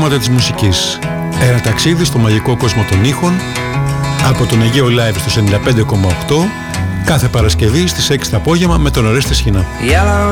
πράγματα της μουσικής. Ένα ταξίδι στο μαγικό κόσμο των ήχων από τον Αιγαίο Live στο 95,8 κάθε Παρασκευή στις 6 το απόγευμα με τον Ορέστη Σχοινά.